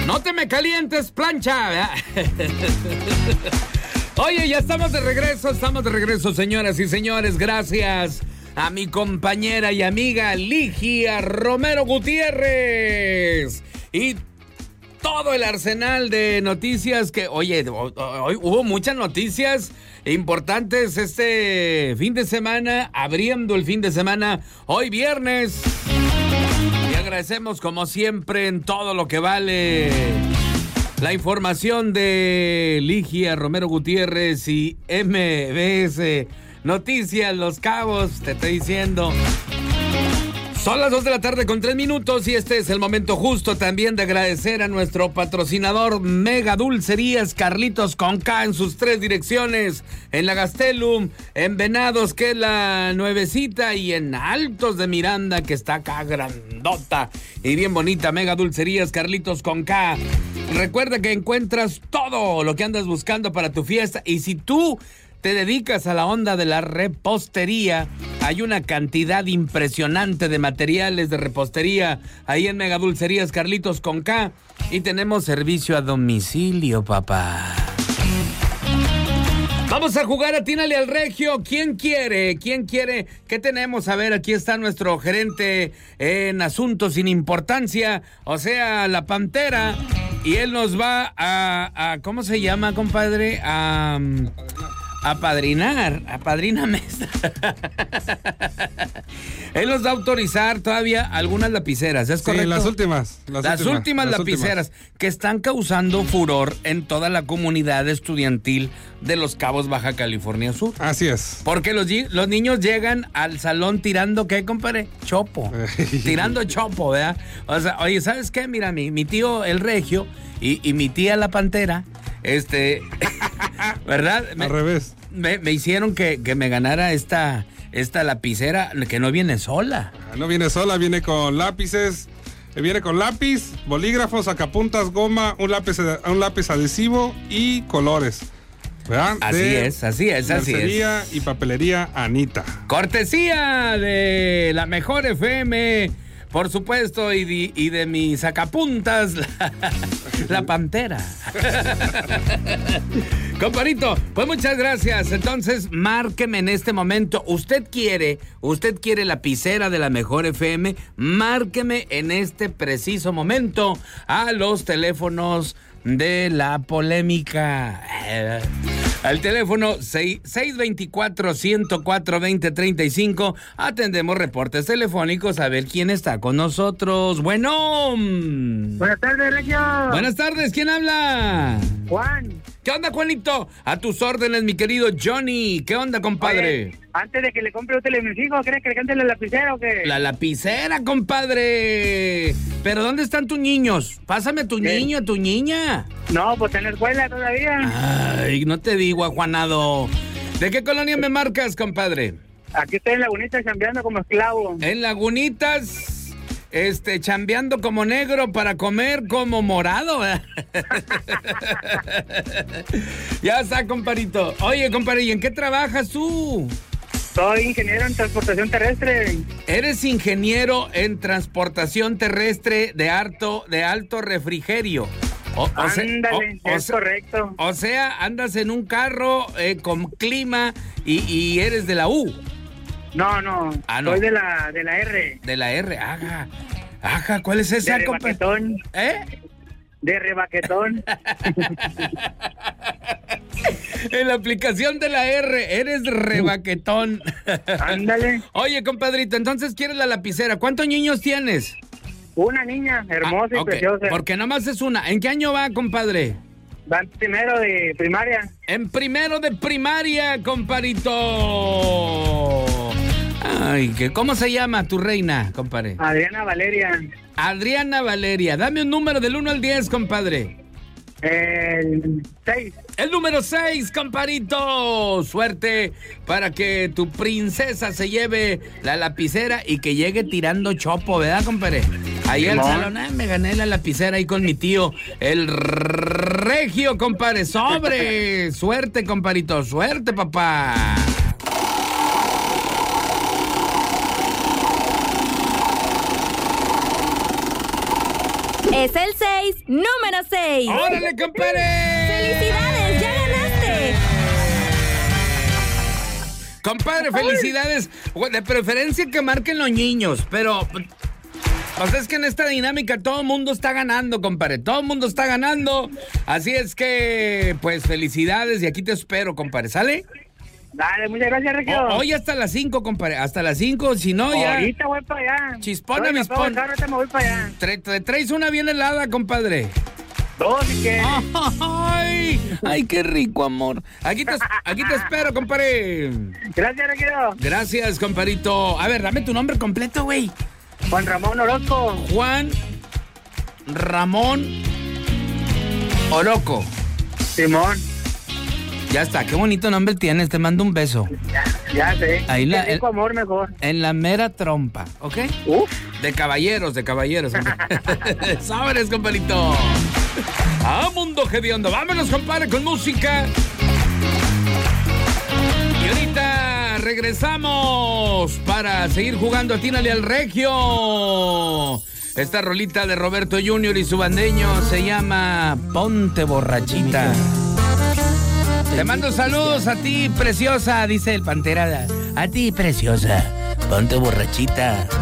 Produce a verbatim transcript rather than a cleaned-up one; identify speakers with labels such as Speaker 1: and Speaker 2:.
Speaker 1: No te me calientes, plancha, ¿verdad? Oye, ya estamos de regreso, estamos de regreso, señoras y señores. Gracias a mi compañera y amiga Ligia Romero Gutiérrez. Y todo el arsenal de noticias que, oye, hoy hubo muchas noticias importantes este fin de semana, abriendo el fin de semana, hoy viernes. Y agradecemos como siempre en todo lo que vale la información de Ligia Romero Gutiérrez y M B S Noticias Los Cabos. Te estoy diciendo, son las dos de la tarde con tres minutos y este es el momento justo también de agradecer a nuestro patrocinador Mega Dulcerías Carlitos con K en sus tres direcciones, en la Gastelum, en Venados, que es la nuevecita, y en Altos de Miranda, que está acá grandota y bien bonita. Mega Dulcerías Carlitos con K. Recuerda que encuentras todo lo que andas buscando para tu fiesta, y si tú te dedicas a la onda de la repostería, hay una cantidad impresionante de materiales de repostería ahí en Mega Dulcerías Carlitos con K, y tenemos servicio a domicilio, papá. Vamos a jugar a Atínale al Regio. ¿Quién quiere? ¿Quién quiere? ¿Qué tenemos? A ver, aquí está nuestro gerente en asuntos sin importancia, o sea, la Pantera, y él nos va a, a ¿cómo se llama, compadre? A... A padrinar, a padríname. Él nos va a autorizar todavía algunas lapiceras, ¿es correcto?
Speaker 2: Sí, las últimas.
Speaker 1: Las, las últimas, últimas las lapiceras últimas. Que están causando furor en toda la comunidad estudiantil de Los Cabos, Baja California Sur.
Speaker 2: Así es.
Speaker 1: Porque los, los niños llegan al salón tirando, ¿qué, compadre? Chopo. Tirando chopo, ¿verdad? O sea, oye, ¿sabes qué? Mira, mi, mi tío el Regio y, y mi tía la Pantera, este... ¿verdad?
Speaker 2: Al
Speaker 1: me,
Speaker 2: revés.
Speaker 1: Me, me hicieron que, que me ganara esta, esta lapicera que no viene sola.
Speaker 2: No viene sola, viene con lápices, viene con lápiz, bolígrafos, sacapuntas, goma, un lápiz, un lápiz adhesivo y colores. ¿Verdad?
Speaker 1: Así
Speaker 2: de
Speaker 1: es, así es, así es.
Speaker 2: Mercería y papelería Anita.
Speaker 1: Cortesía de la Mejor F M, por supuesto, y de, y de mis sacapuntas, la, la Pantera. Comparito, pues muchas gracias. Entonces, márqueme en este momento. Usted quiere, usted quiere la lapicera de la Mejor F M, márqueme en este preciso momento a los teléfonos de la polémica. Eh, al teléfono seis dos cuatro, uno cero cuatro, dos cero tres cinco. Atendemos reportes telefónicos a ver quién está con nosotros. Bueno.
Speaker 3: Buenas tardes, Regio.
Speaker 1: Buenas tardes, ¿quién habla?
Speaker 3: Juan.
Speaker 1: ¿Qué onda, Juanito? A tus órdenes, mi querido Johnny. ¿Qué onda, compadre?
Speaker 3: Oye, antes de que le compre usted a mis hijos, ¿crees que le cante la lapicera o qué?
Speaker 1: La lapicera, compadre. ¿Pero dónde están tus niños? Pásame a tu
Speaker 3: ¿Qué?
Speaker 1: niño, a tu niña.
Speaker 3: No, pues en la escuela todavía.
Speaker 1: Ay, no te digo, ajuanado. ¿De qué colonia me marcas, compadre?
Speaker 3: Aquí estoy en Lagunitas chambeando como esclavo.
Speaker 1: En Lagunitas... Este, chambeando como negro para comer como morado. Ya está, comparito. Oye, compadre, ¿y en qué trabajas tú?
Speaker 3: Soy ingeniero en transportación terrestre.
Speaker 1: Eres ingeniero en transportación terrestre de alto, de alto refrigerio.
Speaker 3: O, o Ándale,
Speaker 1: o, o,
Speaker 3: es correcto.
Speaker 1: O sea, andas en un carro eh, con clima y, y eres de la U.
Speaker 3: No, no,
Speaker 1: ah, no.
Speaker 3: soy de la, de la R.
Speaker 1: De la R, ajá. Ajá, ¿cuál es esa,
Speaker 3: de
Speaker 1: compa?
Speaker 3: ¿Eh? De rebaquetón.
Speaker 1: En la aplicación de la R, eres rebaquetón.
Speaker 3: Ándale.
Speaker 1: Oye, compadrito, entonces quieres la lapicera. ¿Cuántos niños tienes?
Speaker 3: Una niña, hermosa
Speaker 1: ah,
Speaker 3: y
Speaker 1: okay.
Speaker 3: preciosa.
Speaker 1: Porque nomás es una. ¿En qué año va, compadre?
Speaker 3: Va en primero de primaria.
Speaker 1: En primero de primaria, compadrito. Ay, ¿qué, ¿cómo se llama tu reina, compadre?
Speaker 3: Adriana Valeria.
Speaker 1: Adriana Valeria. Dame un número del uno al diez, compadre.
Speaker 3: El seis.
Speaker 1: El número seis, compadrito. Suerte para que tu princesa se lleve la lapicera y que llegue tirando chopo, ¿verdad, compadre? Ahí al salón, eh, me gané la lapicera ahí con mi tío, el Regio, compadre. ¡Sobre! Suerte, compadrito. Suerte, papá.
Speaker 4: Es el seis, número seis.
Speaker 1: ¡Órale, compadre!
Speaker 4: ¡Felicidades! ¡Ya ganaste!
Speaker 1: Compadre, felicidades. De preferencia que marquen los niños, pero... Pues es que en esta dinámica todo el mundo está ganando, compadre. Todo el mundo está ganando. Así es que, pues, felicidades y aquí te espero, compadre. ¿Sale?
Speaker 3: Dale, muchas gracias, Regio.
Speaker 1: O- hoy hasta las cinco, compadre. Hasta las cinco, si no ya...
Speaker 3: Ahorita voy para allá.
Speaker 1: Chispona,
Speaker 3: Estoy
Speaker 1: mispón.
Speaker 3: acabo de dejar, ahorita me voy para allá.
Speaker 1: Tra- tra- traes una bien helada, compadre.
Speaker 3: Dos, si quieres.
Speaker 1: Ay, ay, qué rico, amor. Aquí te, aquí te espero, compadre.
Speaker 3: Gracias, Regio.
Speaker 1: Gracias, compadrito. A ver, dame tu nombre completo, güey.
Speaker 3: Juan Ramón Orozco.
Speaker 1: Juan Ramón Oroco.
Speaker 3: Simón.
Speaker 1: Ya está, qué bonito nombre tienes. Te mando un beso.
Speaker 3: Ya, ya sé.
Speaker 1: Ahí la-
Speaker 3: Qué rico amor mejor.
Speaker 1: En la mera trompa, ¿ok?
Speaker 3: Uf.
Speaker 1: De caballeros, de caballeros. Sabres, compadrito. ¡Ah, mundo hediondo! Vámonos, compadre, con música. Y ahorita regresamos para seguir jugando Atínale al Regio. Esta rolita de Roberto junior y su bandeño se llama Ponte Borrachita. Te mando saludos a ti, preciosa, dice el Pantera. A ti, preciosa. Ponte borrachita.